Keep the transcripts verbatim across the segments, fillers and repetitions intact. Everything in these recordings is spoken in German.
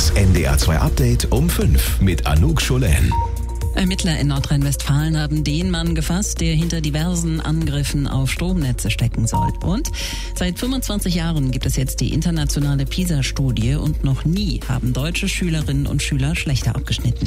Das N D R zwei Update um fünf mit Anouk Scholen. Ermittler in Nordrhein-Westfalen haben den Mann gefasst, der hinter diversen Angriffen auf Stromnetze stecken soll. Und seit fünfundzwanzig Jahren gibt es jetzt die internationale PISA-Studie und noch nie haben deutsche Schülerinnen und Schüler schlechter abgeschnitten.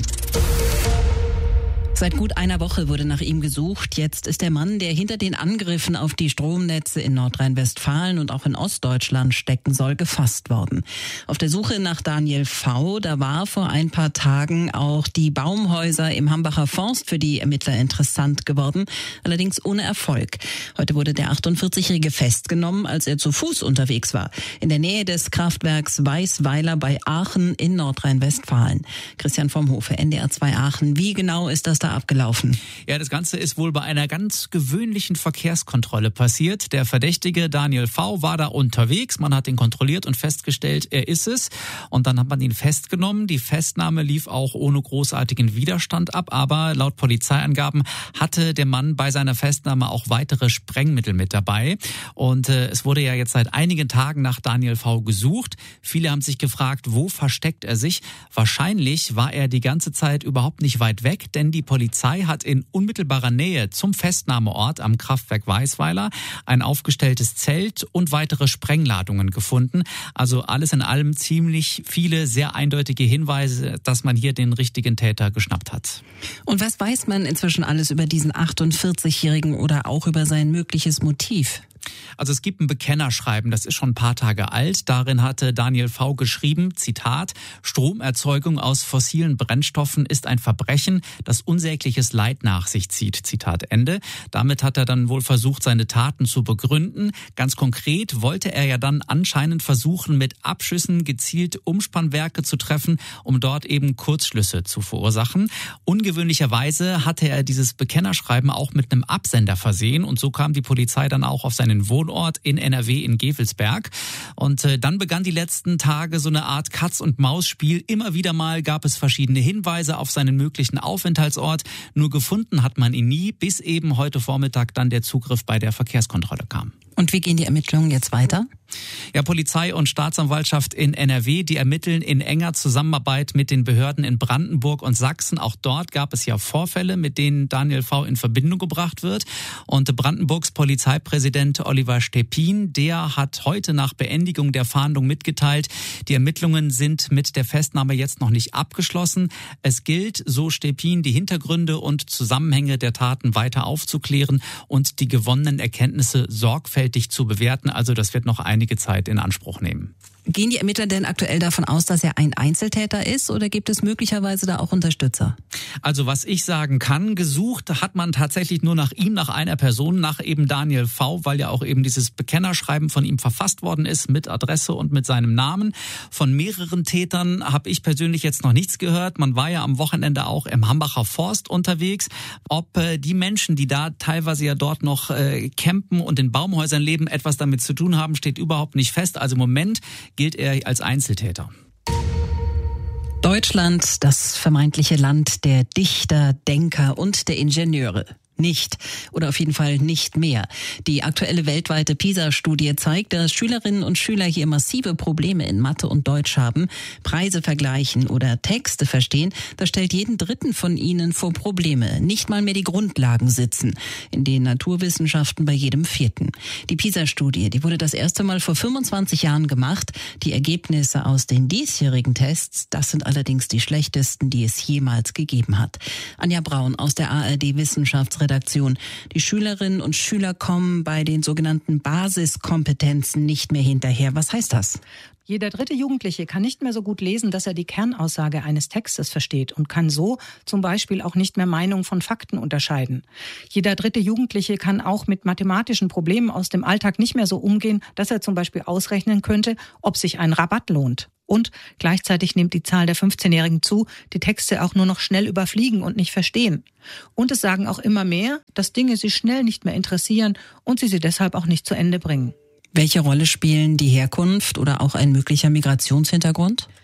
Seit gut einer Woche wurde nach ihm gesucht. Jetzt ist der Mann, der hinter den Angriffen auf die Stromnetze in Nordrhein-Westfalen und auch in Ostdeutschland stecken soll, gefasst worden. Auf der Suche nach Daniel V., da war vor ein paar Tagen auch die Baumhäuser im Hambacher Forst für die Ermittler interessant geworden, allerdings ohne Erfolg. Heute wurde der achtundvierzigjährige festgenommen, als er zu Fuß unterwegs war, in der Nähe des Kraftwerks Weißweiler bei Aachen in Nordrhein-Westfalen. Christian vom Hofe, N D R zwei Aachen. Wie genau ist das da abgelaufen? Ja, das Ganze ist wohl bei einer ganz gewöhnlichen Verkehrskontrolle passiert. Der Verdächtige Daniel V. war da unterwegs. Man hat ihn kontrolliert und festgestellt, er ist es. Und dann hat man ihn festgenommen. Die Festnahme lief auch ohne großartigen Widerstand ab. Aber laut Polizeiangaben hatte der Mann bei seiner Festnahme auch weitere Sprengmittel mit dabei. Und äh, es wurde ja jetzt seit einigen Tagen nach Daniel V. gesucht. Viele haben sich gefragt, wo versteckt er sich? Wahrscheinlich war er die ganze Zeit überhaupt nicht weit weg, denn die Polizei hat in unmittelbarer Nähe zum Festnahmeort am Kraftwerk Weißweiler ein aufgestelltes Zelt und weitere Sprengladungen gefunden. Also alles in allem ziemlich viele sehr eindeutige Hinweise, dass man hier den richtigen Täter geschnappt hat. Und was weiß man inzwischen alles über diesen achtundvierzigjährigen oder auch über sein mögliches Motiv? Also es gibt ein Bekennerschreiben, das ist schon ein paar Tage alt. Darin hatte Daniel V. geschrieben, Zitat, Stromerzeugung aus fossilen Brennstoffen ist ein Verbrechen, das unsägliches Leid nach sich zieht. Zitat Ende. Damit hat er dann wohl versucht, seine Taten zu begründen. Ganz konkret wollte er ja dann anscheinend versuchen, mit Abschüssen gezielt Umspannwerke zu treffen, um dort eben Kurzschlüsse zu verursachen. Ungewöhnlicherweise hatte er dieses Bekennerschreiben auch mit einem Absender versehen und so kam die Polizei dann auch auf seine Wohnort in N R W in Gevelsberg. Und äh, dann begann die letzten Tage so eine Art Katz-und-Maus-Spiel. Immer wieder mal gab es verschiedene Hinweise auf seinen möglichen Aufenthaltsort. Nur gefunden hat man ihn nie, bis eben heute Vormittag dann der Zugriff bei der Verkehrskontrolle kam. Und wie gehen die Ermittlungen jetzt weiter? Ja, Polizei und Staatsanwaltschaft in N R W, die ermitteln in enger Zusammenarbeit mit den Behörden in Brandenburg und Sachsen. Auch dort gab es ja Vorfälle, mit denen Daniel V. in Verbindung gebracht wird. Und Brandenburgs Polizeipräsident Oliver Stepin, der hat heute nach Beendigung der Fahndung mitgeteilt, die Ermittlungen sind mit der Festnahme jetzt noch nicht abgeschlossen. Es gilt, so Stepin, die Hintergründe und Zusammenhänge der Taten weiter aufzuklären und die gewonnenen Erkenntnisse sorgfältig zu bewerten. Also das wird noch einige Zeit in Anspruch nehmen. Gehen die Ermittler denn aktuell davon aus, dass er ein Einzeltäter ist oder gibt es möglicherweise da auch Unterstützer? Also was ich sagen kann, gesucht hat man tatsächlich nur nach ihm, nach einer Person, nach eben Daniel V., weil ja auch eben dieses Bekennerschreiben von ihm verfasst worden ist mit Adresse und mit seinem Namen. Von mehreren Tätern habe ich persönlich jetzt noch nichts gehört. Man war ja am Wochenende auch im Hambacher Forst unterwegs. Ob äh, die Menschen, die da teilweise ja dort noch äh, campen und in Baumhäusern leben, etwas damit zu tun haben, steht überhaupt nicht fest. Also im Moment gilt er als Einzeltäter. Deutschland, das vermeintliche Land der Dichter, Denker und der Ingenieure. Nicht oder auf jeden Fall nicht mehr. Die aktuelle weltweite PISA-Studie zeigt, dass Schülerinnen und Schüler hier massive Probleme in Mathe und Deutsch haben. Preise vergleichen oder Texte verstehen, das stellt jeden Dritten von ihnen vor Probleme. Nicht mal mehr die Grundlagen sitzen. In den Naturwissenschaften bei jedem Vierten. Die PISA-Studie, die wurde das erste Mal vor fünfundzwanzig Jahren gemacht. Die Ergebnisse aus den diesjährigen Tests, das sind allerdings die schlechtesten, die es jemals gegeben hat. Anja Braun aus der A R D-Wissenschaftsredaktion. Die Schülerinnen und Schüler kommen bei den sogenannten Basiskompetenzen nicht mehr hinterher. Was heißt das? Jeder dritte Jugendliche kann nicht mehr so gut lesen, dass er die Kernaussage eines Textes versteht und kann so zum Beispiel auch nicht mehr Meinung von Fakten unterscheiden. Jeder dritte Jugendliche kann auch mit mathematischen Problemen aus dem Alltag nicht mehr so umgehen, dass er zum Beispiel ausrechnen könnte, ob sich ein Rabatt lohnt. Und gleichzeitig nimmt die Zahl der fünfzehnjährigen zu, die Texte auch nur noch schnell überfliegen und nicht verstehen. Und es sagen auch immer mehr, dass Dinge sie schnell nicht mehr interessieren und sie sie deshalb auch nicht zu Ende bringen. Welche Rolle spielen die Herkunft oder auch ein möglicher Migrationshintergrund?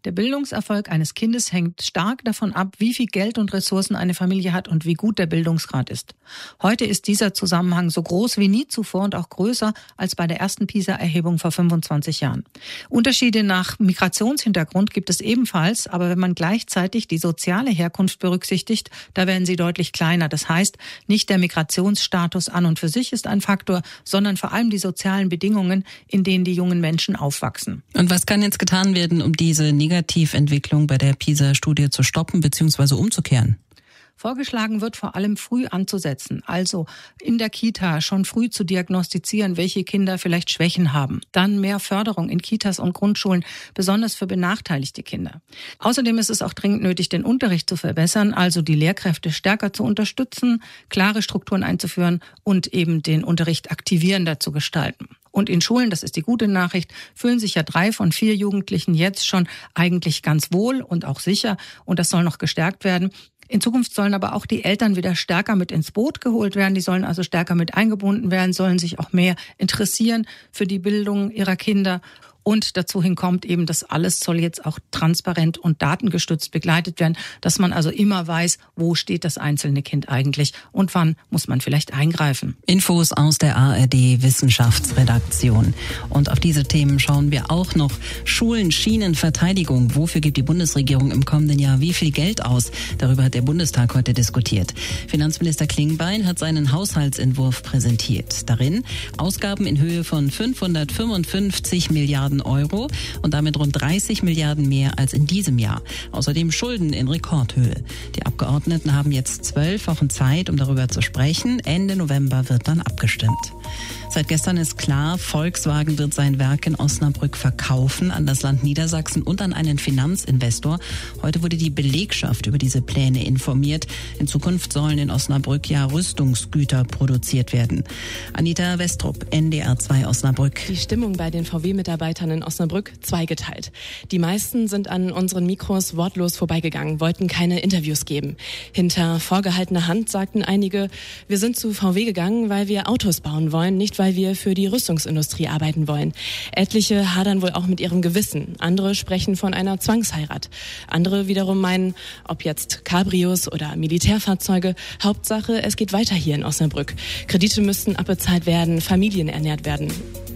Der Bildungserfolg eines Kindes hängt stark davon ab, wie viel Geld und Ressourcen eine Familie hat und wie gut der Bildungsgrad ist. Heute ist dieser Zusammenhang so groß wie nie zuvor und auch größer als bei der ersten PISA-Erhebung vor fünfundzwanzig Jahren. Unterschiede nach Migrationshintergrund gibt es ebenfalls, aber wenn man gleichzeitig die soziale Herkunft berücksichtigt, da werden sie deutlich kleiner. Das heißt, nicht der Migrationsstatus an und für sich ist ein Faktor, sondern vor allem die sozialen Bedingungen, in denen die jungen Menschen aufwachsen. Und was kann jetzt getan werden, um diese Negativentwicklung bei der PISA-Studie zu stoppen bzw. umzukehren? Vorgeschlagen wird vor allem früh anzusetzen, also in der Kita schon früh zu diagnostizieren, welche Kinder vielleicht Schwächen haben. Dann mehr Förderung in Kitas und Grundschulen, besonders für benachteiligte Kinder. Außerdem ist es auch dringend nötig, den Unterricht zu verbessern, also die Lehrkräfte stärker zu unterstützen, klare Strukturen einzuführen und eben den Unterricht aktivierender zu gestalten. Und in Schulen, das ist die gute Nachricht, fühlen sich ja drei von vier Jugendlichen jetzt schon eigentlich ganz wohl und auch sicher. Und das soll noch gestärkt werden. In Zukunft sollen aber auch die Eltern wieder stärker mit ins Boot geholt werden. Die sollen also stärker mit eingebunden werden, sollen sich auch mehr interessieren für die Bildung ihrer Kinder. Und dazu hin kommt eben, das alles soll jetzt auch transparent und datengestützt begleitet werden, dass man also immer weiß, wo steht das einzelne Kind eigentlich und wann muss man vielleicht eingreifen. Infos aus der A R D Wissenschaftsredaktion. Und auf diese Themen schauen wir auch noch. Schulen, Schienen, Verteidigung. Wofür gibt die Bundesregierung im kommenden Jahr wie viel Geld aus? Darüber hat der Bundestag heute diskutiert. Finanzminister Klingbeil hat seinen Haushaltsentwurf präsentiert. Darin Ausgaben in Höhe von fünfhundertfünfundfünfzig Milliarden Euro und damit rund dreißig Milliarden mehr als in diesem Jahr. Außerdem Schulden in Rekordhöhe. Die Abgeordneten haben jetzt zwölf Wochen Zeit, um darüber zu sprechen. Ende November wird dann abgestimmt. Seit gestern ist klar, Volkswagen wird sein Werk in Osnabrück verkaufen an das Land Niedersachsen und an einen Finanzinvestor. Heute wurde die Belegschaft über diese Pläne informiert. In Zukunft sollen in Osnabrück ja Rüstungsgüter produziert werden. Anita Westrup, N D R zwei Osnabrück. Die Stimmung bei den V W-Mitarbeitern in Osnabrück zweigeteilt. Die meisten sind an unseren Mikros wortlos vorbeigegangen, wollten keine Interviews geben. Hinter vorgehaltener Hand sagten einige, wir sind zu V W gegangen, weil wir Autos bauen wollen, nicht weil wir für die Rüstungsindustrie arbeiten wollen. Etliche hadern wohl auch mit ihrem Gewissen. Andere sprechen von einer Zwangsheirat. Andere wiederum meinen, ob jetzt Cabrios oder Militärfahrzeuge, Hauptsache, es geht weiter hier in Osnabrück. Kredite müssten abbezahlt werden, Familien ernährt werden.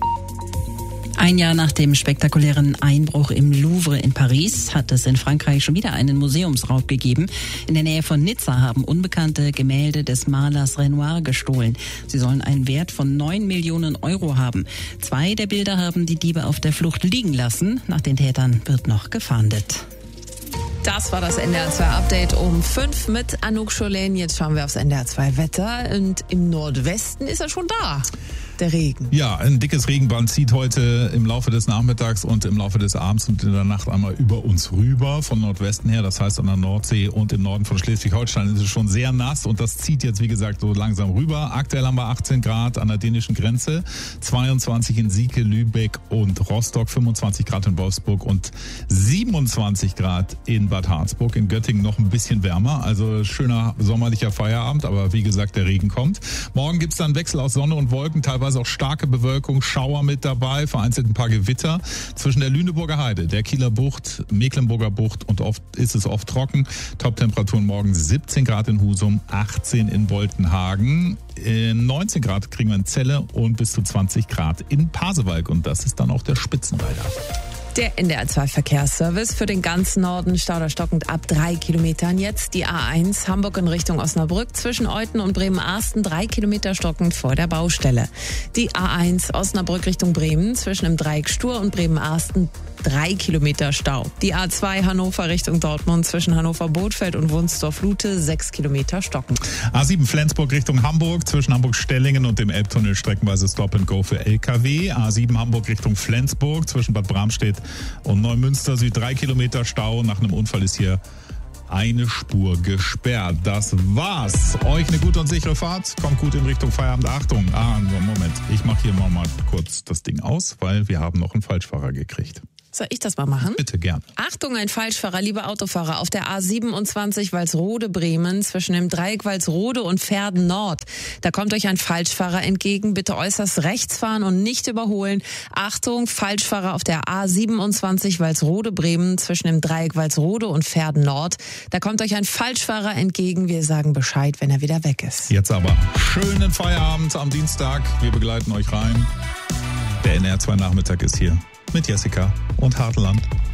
Ein Jahr nach dem spektakulären Einbruch im Louvre in Paris hat es in Frankreich schon wieder einen Museumsraub gegeben. In der Nähe von Nizza haben Unbekannte Gemälde des Malers Renoir gestohlen. Sie sollen einen Wert von neun Millionen Euro haben. Zwei der Bilder haben die Diebe auf der Flucht liegen lassen. Nach den Tätern wird noch gefahndet. Das war das N D R zwei Update um fünf mit Anouk Scholen. Jetzt schauen wir aufs N D R zwei Wetter und im Nordwesten ist er schon da. Der Regen. Ja, ein dickes Regenband zieht heute im Laufe des Nachmittags und im Laufe des Abends und in der Nacht einmal über uns rüber von Nordwesten her. Das heißt, an der Nordsee und im Norden von Schleswig-Holstein ist es schon sehr nass und das zieht jetzt, wie gesagt, so langsam rüber. Aktuell haben wir achtzehn Grad an der dänischen Grenze, zweiundzwanzig in Sieke, Lübeck und Rostock, fünfundzwanzig Grad in Wolfsburg und siebenundzwanzig Grad in Bad Harzburg. In Göttingen noch ein bisschen wärmer, also schöner sommerlicher Feierabend, aber wie gesagt, der Regen kommt. Morgen gibt es dann Wechsel aus Sonne und Wolken, teilweise auch starke Bewölkung, Schauer mit dabei, vereinzelt ein paar Gewitter zwischen der Lüneburger Heide, der Kieler Bucht, Mecklenburger Bucht und oft ist es oft trocken. Top-Temperaturen morgen siebzehn Grad in Husum, achtzehn in Boltenhagen, neunzehn Grad kriegen wir in Celle und bis zu zwanzig Grad in Pasewalk und das ist dann auch der Spitzenreiter. Der N D R zwei Verkehrsservice für den ganzen Norden, stauderstockend ab drei Kilometern. Jetzt die A eins Hamburg in Richtung Osnabrück zwischen Euthen und Bremen-Arsten, drei Kilometer stockend vor der Baustelle. Die A eins Osnabrück Richtung Bremen zwischen dem Dreieck Stur und Bremen-Arsten, drei Kilometer Stau. Die A zwei Hannover Richtung Dortmund zwischen Hannover-Bothfeld und Wunsdorf-Lute, sechs Kilometer stockend. A sieben Flensburg Richtung Hamburg zwischen Hamburg-Stellingen und dem Elbtunnel streckenweise Stop and Go für L K W. A sieben Hamburg Richtung Flensburg zwischen Bad Bramstedt und Neumünster Süd, drei Kilometer Stau. Nach einem Unfall ist hier eine Spur gesperrt. Das war's. Euch eine gute und sichere Fahrt. Kommt gut in Richtung Feierabend. Achtung. Ah, Moment. Ich mache hier mal, mal kurz das Ding aus, weil wir haben noch einen Falschfahrer gekriegt. Soll ich das mal machen? Bitte, gern. Achtung, ein Falschfahrer, liebe Autofahrer, auf der A siebenundzwanzig Walsrode-Bremen zwischen dem Dreieck Walsrode und Verden Nord. Da kommt euch ein Falschfahrer entgegen. Bitte äußerst rechts fahren und nicht überholen. Achtung, Falschfahrer auf der A siebenundzwanzig Walsrode-Bremen zwischen dem Dreieck Walsrode und Verden Nord. Da kommt euch ein Falschfahrer entgegen. Wir sagen Bescheid, wenn er wieder weg ist. Jetzt aber schönen Feierabend am Dienstag. Wir begleiten euch rein. Der N R zwei Nachmittag ist hier mit Jessica und Hartland.